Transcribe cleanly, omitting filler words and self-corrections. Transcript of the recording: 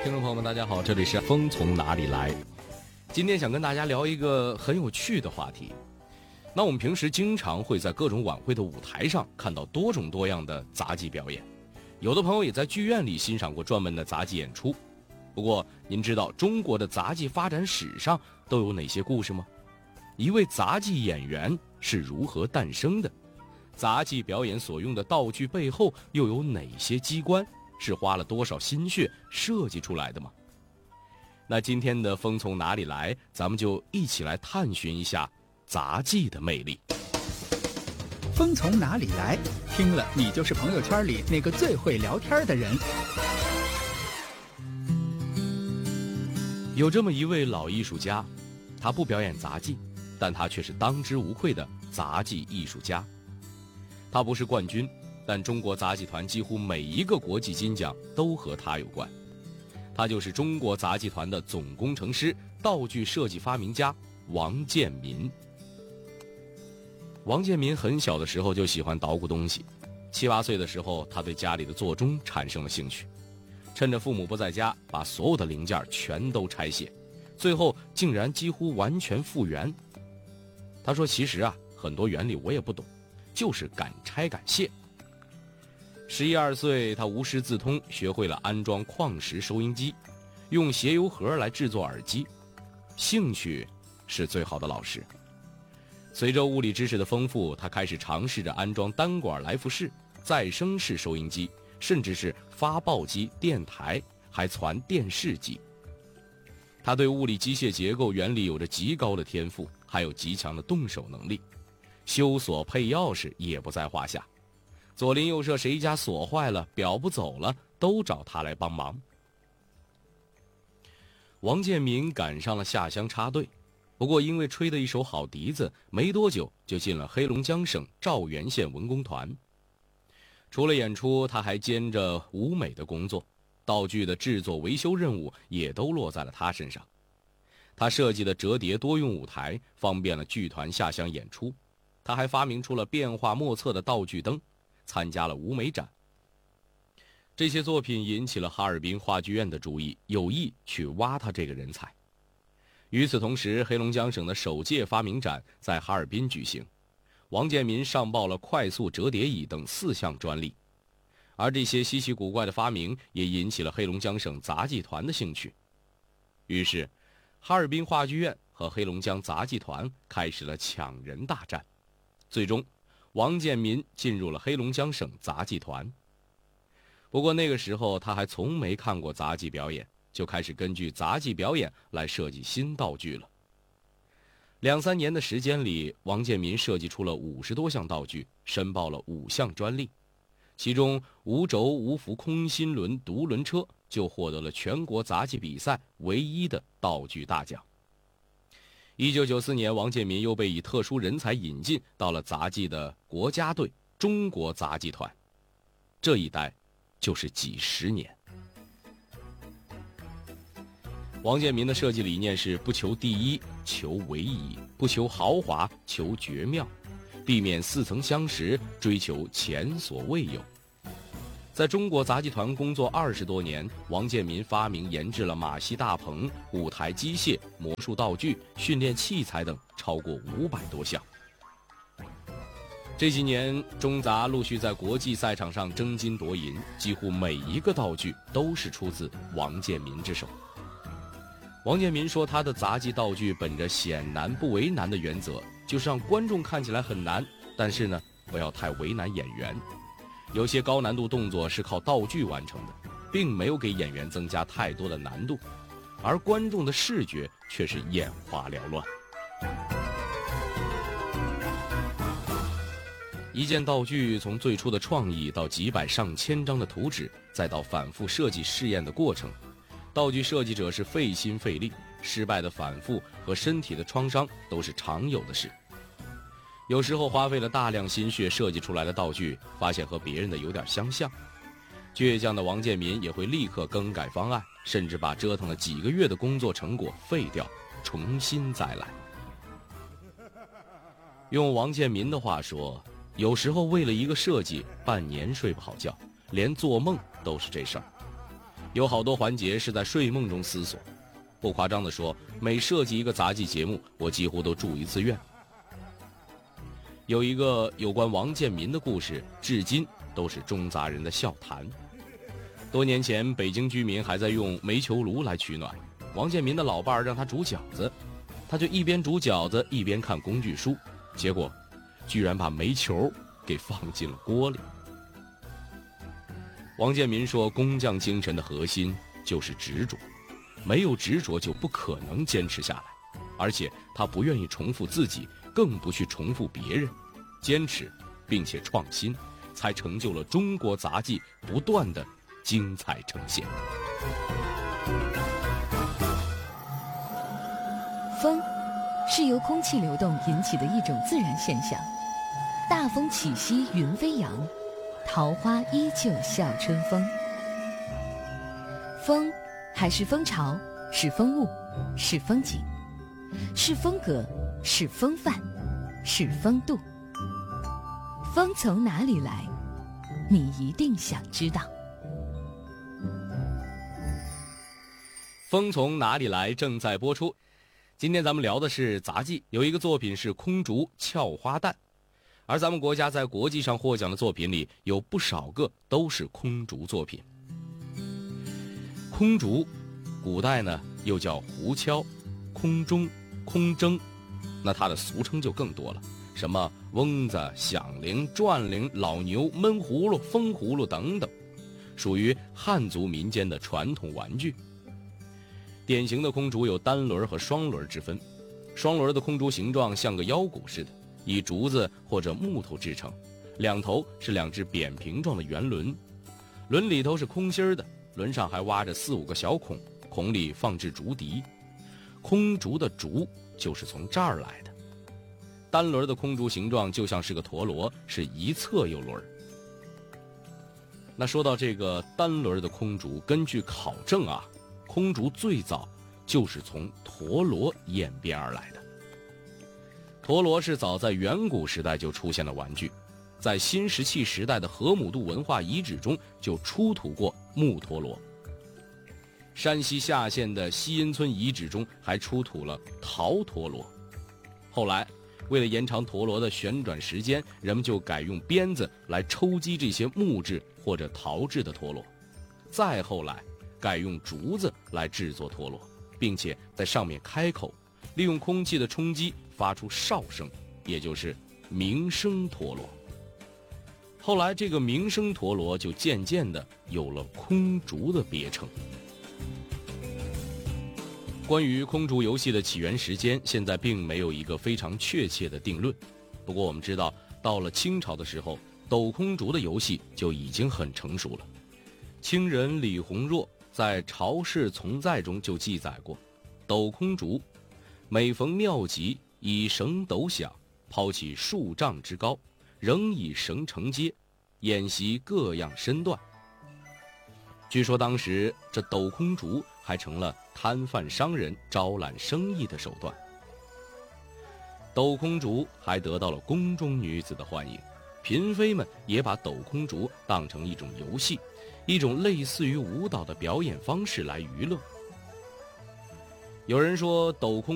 听众朋友们大家好，这里是风从哪里来。今天想跟大家聊一个很有趣的话题。那我们平时经常会在各种晚会的舞台上看到多种多样的杂技表演，有的朋友也在剧院里欣赏过专门的杂技演出。不过您知道中国的杂技发展史上都有哪些故事吗？一位杂技演员是如何诞生的？杂技表演所用的道具背后又有哪些机关？是花了多少心血设计出来的吗？那今天的风从哪里来，咱们就一起来探寻一下杂技的魅力。 风从哪里来？听了你就是朋友圈里那个最会聊天的人。 有这么一位老艺术家，他不表演杂技，但他却是当之无愧的杂技艺术家。他不是冠军，但中国杂技团几乎每一个国际金奖都和他有关。他就是中国杂技团的总工程师、道具设计发明家王建民。王建民很小的时候就喜欢捣鼓东西，7、8岁的时候，他对家里的座钟产生了兴趣，趁着父母不在家，把所有的零件全都拆卸，最后竟然几乎完全复原。他说：“其实很多原理我也不懂，就是敢拆敢卸。”11、12岁，他无师自通，学会了安装矿石收音机，用鞋油盒来制作耳机。兴趣是最好的老师。随着物理知识的丰富，他开始尝试着安装单管来福式、再生式收音机，甚至是发报机、电台，还传电视机。他对物理机械结构原理有着极高的天赋，还有极强的动手能力，修锁配钥匙也不在话下。左邻右舍谁家锁坏了、表不走了，都找他来帮忙。王建民赶上了下乡插队，不过因为吹的一手好笛子，没多久就进了黑龙江省肇源县文工团。除了演出，他还兼着舞美的工作，道具的制作、维修任务也都落在了他身上。他设计的折叠多用舞台方便了剧团下乡演出，他还发明出了变化莫测的道具灯，参加了舞美展。这些作品引起了哈尔滨话剧院的注意，有意去挖他这个人才。与此同时，黑龙江省的首届发明展在哈尔滨举行，王建民上报了快速折叠椅等4项专利。而这些稀奇古怪的发明也引起了黑龙江省杂技团的兴趣。于是，哈尔滨话剧院和黑龙江杂技团开始了抢人大战。最终，王建民进入了黑龙江省杂技团。不过那个时候他还从没看过杂技表演，就开始根据杂技表演来设计新道具了。2、3年的时间里，王建民设计出了50多项道具，申报了5项专利，其中无轴无浮空心轮独轮车就获得了全国杂技比赛唯一的道具大奖。1994年，王建民又被以特殊人才引进到了杂技的国家队中国杂技团，这一待就是几10年。王建民的设计理念是不求第一，求唯一；不求豪华，求绝妙；避免似曾相识，追求前所未有。在中国杂技团工作20多年，王建民发明研制了马戏大棚、舞台机械、魔术道具、训练器材等超过500多项。这几年，中杂陆续在国际赛场上争金夺银，几乎每一个道具都是出自王建民之手。王建民说，他的杂技道具本着显难不为难的原则，就是让观众看起来很难，但是呢，不要太为难演员。有些高难度动作是靠道具完成的，并没有给演员增加太多的难度，而观众的视觉却是眼花缭乱。一件道具从最初的创意到几百上千张的图纸，再到反复设计试验的过程，道具设计者是费心费力，失败的反复和身体的创伤都是常有的事。有时候花费了大量心血设计出来的道具，发现和别人的有点相像，倔强的王建民也会立刻更改方案，甚至把折腾了几个月的工作成果废掉，重新再来。用王建民的话说，有时候为了一个设计，半年睡不好觉，连做梦都是这事儿。 有好多环节是在睡梦中思索。不夸张地说，每设计一个杂技节目，我几乎都住一次院。有一个有关王建民的故事，至今都是中杂人的笑谈。多年前，北京居民还在用煤球炉来取暖，王建民的老伴儿让他煮饺子，他就一边煮饺子一边看工具书，结果居然把煤球给放进了锅里。王建民说，工匠精神的核心就是执着，没有执着就不可能坚持下来，而且他不愿意重复自己，更不去重复别人，坚持并且创新，才成就了中国杂技不断的精彩呈现。 风是由空气流动引起的一种自然现象，大风起兮云飞扬，桃花依旧笑春风。风还是风潮，是风物，是风景，是风格，是风范，是风度。风从哪里来？你一定想知道。 风从哪里来正在播出。今天咱们聊的是杂技，有一个作品是空竹俏花旦，而咱们国家在国际上获奖的作品里有不少个都是空竹作品。空竹古代呢又叫胡敲、空中、空筝，那它的俗称就更多了，什么嗡子、响铃、转铃、老牛、闷葫芦、风葫芦等等，属于汉族民间的传统玩具。典型的空竹有单轮和双轮之分，双轮的空竹形状像个腰鼓似的，以竹子或者木头制成，两头是两只扁平状的圆轮，轮里头是空心的，轮上还挖着4-5个小孔，孔里放置竹笛。空竹的竹就是从这儿来的。单轮的空竹形状就像是个陀螺，是一侧有轮。那说到这个单轮的空竹，根据考证啊，空竹最早就是从陀螺演变而来的。陀螺是早在远古时代就出现的玩具，在新石器时代的河姆渡文化遗址中就出土过木陀螺。山西夏县的西阴村遗址中还出土了陶陀螺。后来为了延长陀螺的旋转时间，人们就改用鞭子来抽击这些木质或者陶制的陀螺。再后来改用竹子来制作陀螺，并且在上面开口，利用空气的冲击发出哨声，也就是鸣声陀螺。后来这个鸣声陀螺就渐渐的有了空竹的别称。关于空竹游戏的起源时间，现在并没有一个非常确切的定论。不过我们知道，到了清朝的时候，抖空竹的游戏就已经很成熟了。清人李洪若在《朝氏从载》中就记载过，抖空竹，每逢庙集，以绳抖响，抛起数丈之高，仍以绳承接，演习各样身段。据说当时这抖空竹还成了摊贩商人招揽生意的手段。抖空竹还得到了宫中女子的欢迎，嫔妃们也把抖空竹当成一种游戏，一种类似于舞蹈的表演方式来娱乐。有人说抖空